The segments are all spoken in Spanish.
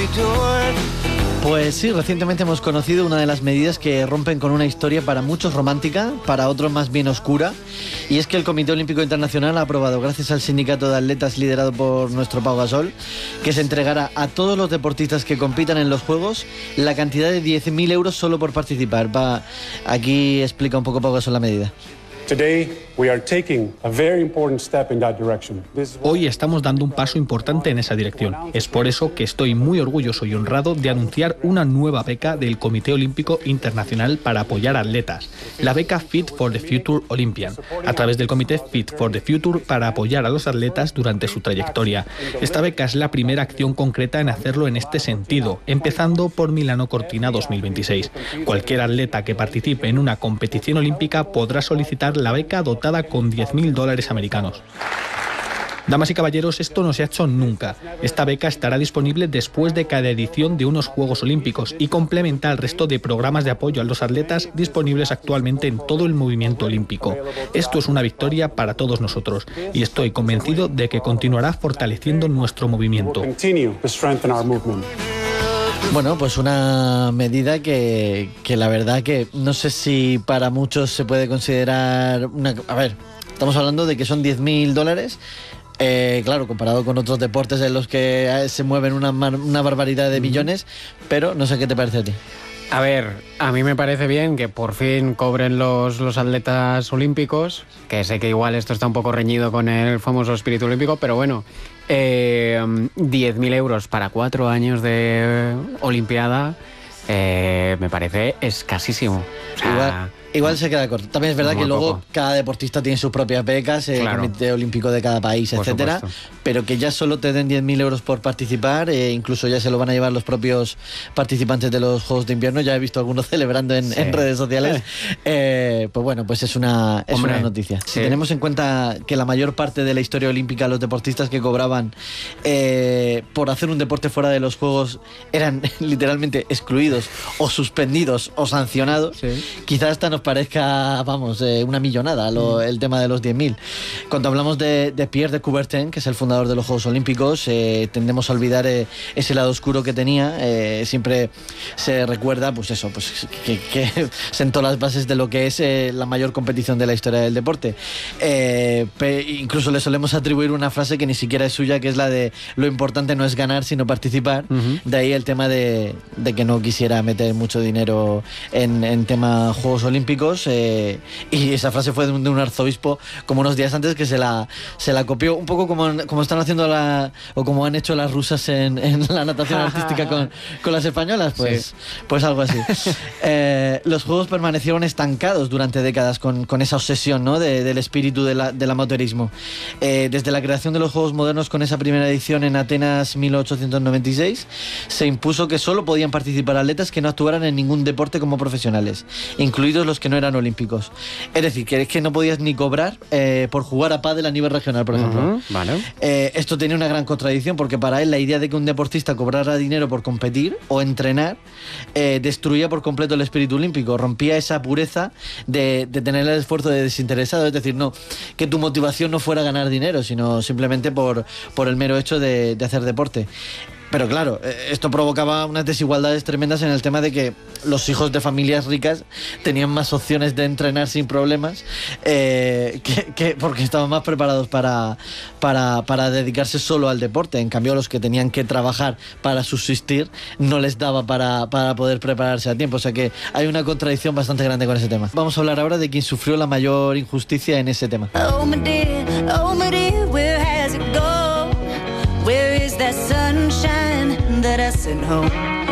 Pues sí, recientemente hemos conocido una de las medidas que rompen con una historia para muchos romántica, para otros más bien oscura, y es que el Comité Olímpico Internacional ha aprobado, gracias al sindicato de atletas liderado por nuestro Pau Gasol, que se entregará a todos los deportistas que compitan en los Juegos la cantidad de 10.000 euros solo por participar. Aquí explica un poco Pau Gasol la medida. Hoy estamos dando un paso importante en esa dirección. Es por eso que estoy muy orgulloso y honrado de anunciar una nueva beca del Comité Olímpico Internacional para apoyar a atletas, la beca Fit for the Future Olympian, a través del Comité Fit for the Future para apoyar a los atletas durante su trayectoria. Esta beca es la primera acción concreta en hacerlo en este sentido, empezando por Milano Cortina 2026. Cualquier atleta que participe en una competición olímpica podrá solicitar la beca dotada con $10.000 americanos. Damas y caballeros, esto no se ha hecho nunca. Esta beca estará disponible después de cada edición de unos Juegos Olímpicos y complementa al resto de programas de apoyo a los atletas disponibles actualmente en todo el movimiento olímpico. Esto es una victoria para todos nosotros y estoy convencido de que continuará fortaleciendo nuestro movimiento. Bueno, pues una medida que la verdad que no sé si para muchos se puede considerar una... A ver, estamos hablando de que son $10.000, claro, comparado con otros deportes en los que se mueven una barbaridad de billones, pero no sé qué te parece a ti. A ver, a mí me parece bien que por fin cobren los atletas olímpicos, que sé que igual esto está un poco reñido con el famoso espíritu olímpico, pero bueno, 10.000 euros para 4 años de Olimpiada me parece escasísimo. O sea, Igual se queda corto. También es verdad que luego poco. cada deportista tiene sus propias becas, el Claro. Comité Olímpico de cada país, Por etcétera. supuesto. Pero que ya solo te den 10.000 euros por participar, incluso ya se lo van a llevar los propios participantes de los Juegos de Invierno. Ya he visto algunos celebrando en redes sociales. Pues bueno, pues es una noticia. Sí. Si tenemos en cuenta que la mayor parte de la historia olímpica, los deportistas que cobraban por hacer un deporte fuera de los Juegos eran literalmente excluidos o suspendidos o sancionados, Sí. quizás hasta nos parezca, una millonada el tema de los 10.000. Cuando hablamos de Pierre de Coubertin, que es el fundador de los Juegos Olímpicos, tendemos a olvidar ese lado oscuro que tenía. Siempre se recuerda, que sentó las bases de lo que es la mayor competición de la historia del deporte. Incluso le solemos atribuir una frase que ni siquiera es suya, que es la de lo importante no es ganar, sino participar. De ahí el tema de que no quisiera meter mucho dinero en tema Juegos Olímpicos, y esa frase fue de un arzobispo como unos días antes, que se la copió un poco como están haciendo o como han hecho las rusas en la natación artística con las españolas, pues algo así. Los Juegos permanecieron estancados durante décadas con esa obsesión, ¿no?, del espíritu del amateurismo. Desde la creación de los Juegos modernos, con esa primera edición en Atenas 1896, se impuso que solo podían participar atletas que no actuaran en ningún deporte como profesionales, incluidos los que no eran olímpicos. Es decir, que es que no podías ni cobrar por jugar a pádel a nivel regional, por ejemplo. Vale. Esto tenía una gran contradicción, porque para él la idea de que un deportista cobrara dinero por competir o entrenar destruía por completo el espíritu olímpico, rompía esa pureza de tener el esfuerzo de desinteresado, es decir, no que tu motivación no fuera ganar dinero, sino simplemente por el mero hecho de hacer deporte. Pero claro, esto provocaba unas desigualdades tremendas en el tema de que los hijos de familias ricas tenían más opciones de entrenar sin problemas, porque estaban más preparados para dedicarse solo al deporte. En cambio, los que tenían que trabajar para subsistir no les daba para poder prepararse a tiempo. O sea que hay una contradicción bastante grande con ese tema. Vamos a hablar ahora de quien sufrió la mayor injusticia en ese tema. Oh my dear, where has it gone? Where is that sunshine that I sent home?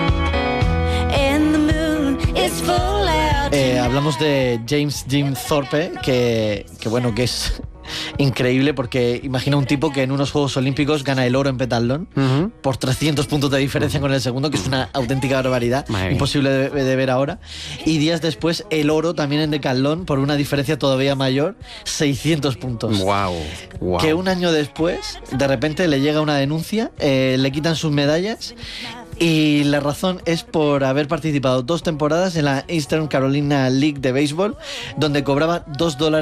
And the moon is full out. Hablamos de James Jim Thorpe, que es increíble, porque imagina un tipo que en unos Juegos Olímpicos gana el oro en pentatlón por 300 puntos de diferencia con el segundo, que es una auténtica barbaridad, imposible de ver ahora, y días después el oro también en decatlón por una diferencia todavía mayor, 600 puntos. Wow. Que un año después de repente le llega una denuncia, le quitan sus medallas, y la razón es por haber participado 2 temporadas en la Eastern Carolina League de béisbol, donde cobraba $2